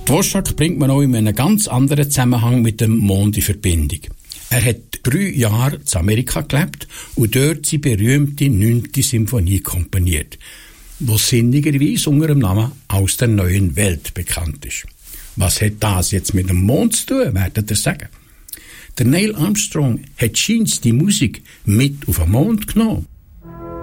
Dvořák bringt man auch in einem ganz anderen Zusammenhang mit dem Mond in Verbindung. Er hat 3 Jahre in Amerika gelebt und dort die berühmte 9. Symphonie komponiert, die sinnigerweise unter dem Namen «Aus der neuen Welt» bekannt ist. Was hat das jetzt mit dem Mond zu tun, werdet ihr sagen? Der Neil Armstrong hat scheint die Musik mit auf den Mond genommen.